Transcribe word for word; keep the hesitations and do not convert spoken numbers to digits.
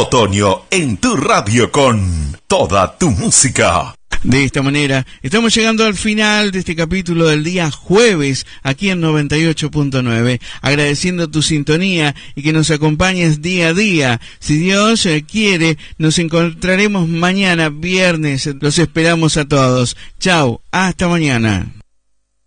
Otoño en tu radio con toda tu música. De esta manera, estamos llegando al final de este capítulo del día jueves, aquí en noventa y ocho punto nueve, agradeciendo tu sintonía y que nos acompañes día a día. Si Dios quiere, nos encontraremos mañana, viernes. Los esperamos a todos. Chau, hasta mañana.